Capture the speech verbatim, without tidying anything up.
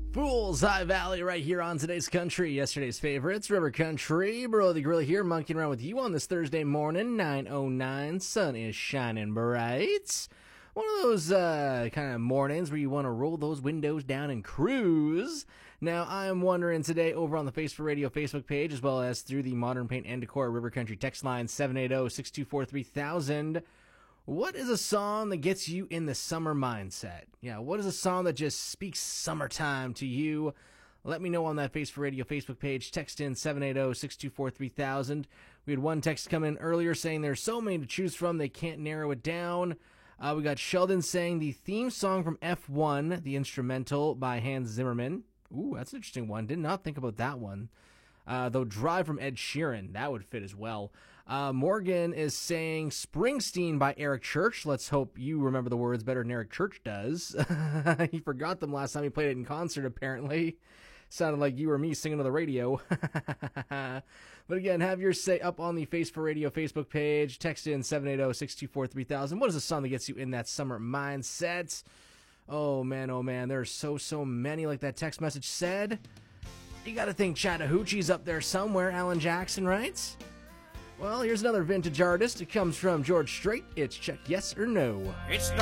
Fools High Valley right here on today's country. Yesterday's favorites, River Country. Bro the Gorilla here, monkeying around with you on this Thursday morning, nine oh nine. Sun is shining bright. One of those uh, kind of mornings where you want to roll those windows down and cruise. Now, I'm wondering today over on the Face for Radio Facebook page, as well as through the Modern Paint and Decor River Country text line seven eight zero, six two four, three thousand. What is a song that gets you in the summer mindset? Yeah, what is a song that just speaks summertime to you? Let me know on that Face for Radio Facebook page. Text in seven eight zero, six two four, three thousand. We had one text come in earlier saying there's so many to choose from, they can't narrow it down. Uh, we got Sheldon saying the theme song from F one, the instrumental by Hans Zimmerman. Ooh, that's an interesting one. Did not think about that one. Uh, though Drive from Ed Sheeran, that would fit as well. Uh, Morgan is saying Springsteen by Eric Church. Let's hope you remember the words better than Eric Church does. He forgot them last time he played it in concert, apparently. Sounded like you or me singing on the radio. But again, have your say up on the Face for Radio Facebook page. Text in seven eight zero, six two four, three thousand. What is a song that gets you in that summer mindset? Oh, man, oh, man. There are so, so many, like that text message said. You gotta think Chattahoochee's up there somewhere, Alan Jackson writes. Well, here's another vintage artist. It comes from George Strait. It's Check Yes or No. It's